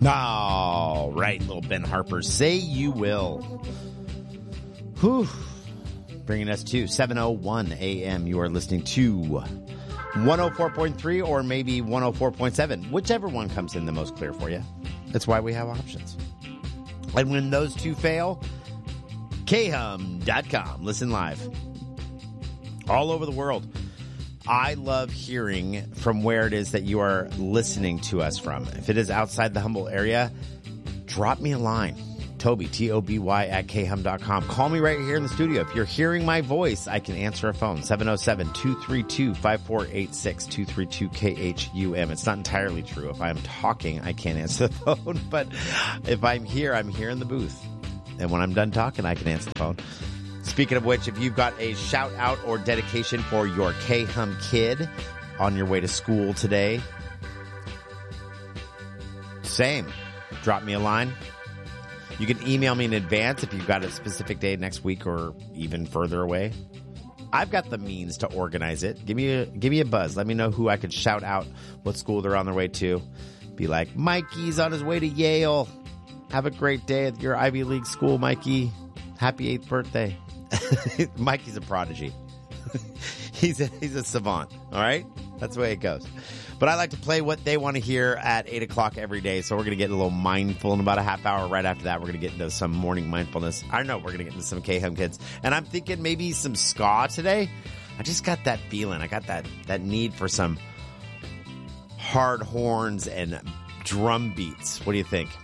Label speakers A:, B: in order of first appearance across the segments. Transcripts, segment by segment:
A: All right, little Ben Harper, say you will. Whew. Bringing us to 7:01 a.m. You are listening to 104.3 or maybe 104.7, whichever one comes in the most clear for you. That's why we have options. And when those two fail, khum.com. Listen live. All over the world. I love hearing from where it is that you are listening to us from. If it is outside the Humble area, drop me a line. Toby, Toby at khum.com. Call me right here in the studio. If you're hearing my voice, I can answer a phone. 707-232-5486, 232-KHUM. It's not entirely true. If I'm talking, I can't answer the phone. But if I'm here in the booth. And when I'm done talking, I can answer the phone. Speaking of which, if you've got a shout out or dedication for your K-Hum kid on your way to school today, same. Drop me a line. You can email me in advance if you've got a specific day next week or even further away. I've got the means to organize it. Give me a buzz. Let me know who I could shout out, what school they're on their way to. Be like, Mikey's on his way to Yale. Have a great day at your Ivy League school, Mikey. Happy 8th birthday. Mikey's a prodigy. He's a savant. All right? That's the way it goes. But I like to play what they want to hear at 8 o'clock every day. So we're going to get a little mindful in about a half hour. Right after that, we're going to get into some morning mindfulness. I know we're going to get into some K-Hum kids. And I'm thinking maybe some ska today. I just got that feeling. I got that need for some hard horns and drum beats. What do you think?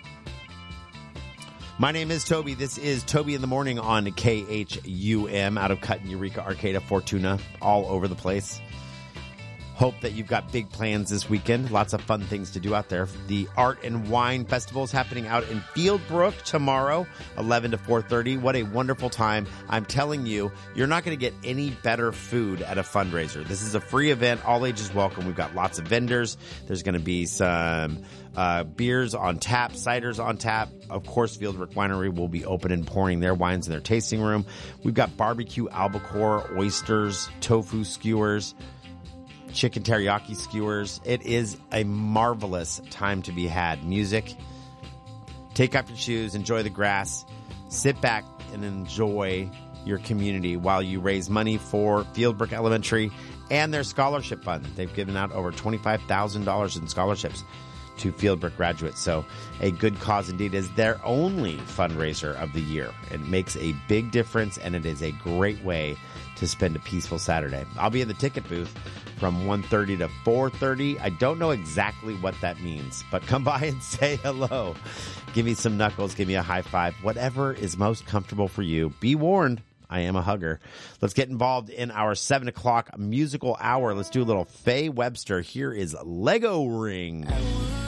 A: My name is Toby. This is Toby in the Morning on KHUM out of Cut, Eureka, Arcata, Fortuna, all over the place. Hope that you've got big plans this weekend. Lots of fun things to do out there. The Art and Wine Festival is happening out in Fieldbrook tomorrow, 11 to 4:30. What a wonderful time. I'm telling you, you're not going to get any better food at a fundraiser. This is a free event. All ages welcome. We've got lots of vendors. There's going to be some beers on tap, ciders on tap. Of course, Fieldbrook Winery will be open and pouring their wines in their tasting room. We've got barbecue albacore, oysters, tofu skewers, chicken teriyaki skewers. It is a marvelous time to be had. Music. Take off your shoes. Enjoy the grass. Sit back and enjoy your community while you raise money for Fieldbrook Elementary and their scholarship fund. They've given out over $25,000 in scholarships to Fieldbrook graduates. So a good cause indeed. Is their only fundraiser of the year. It makes a big difference, and it is a great way to spend a peaceful Saturday. I'll be in the ticket booth from 1:30 to 4:30. I don't know exactly what that means, but come by and say hello. Give me some knuckles. Give me a high five. Whatever is most comfortable for you. Be warned, I am a hugger. Let's get involved in our 7 o'clock musical hour. Let's do a little Faye Webster. Here is Lego Ring.